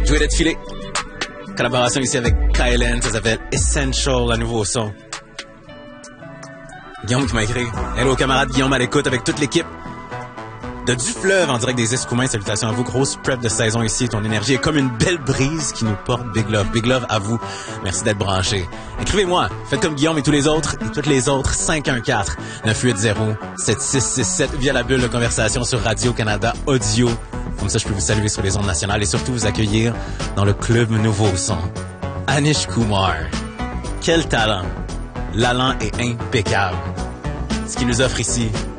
Jouer d'être filé. Collaboration ici avec Kylan, ça s'appelle Essential, un nouveau son. Guillaume qui m'a écrit. Hello camarade Guillaume à l'écoute avec toute l'équipe de Du Fleuve en direct des Escoumins. Salutations à vous. Grosse prep de saison ici. Ton énergie est comme une belle brise qui nous porte. Big love. Big love à vous. Merci d'être branchés. Écrivez-moi. Faites comme Guillaume et tous les autres. Et toutes les autres. 514-980-7667 via la bulle de conversation sur Radio-Canada Audio. Comme ça, je peux vous saluer sur les ondes nationales et surtout vous accueillir dans le club Nouveau Son. Anish Kumar. Quel talent. L'allant est impeccable. Ce qu'il nous offre ici,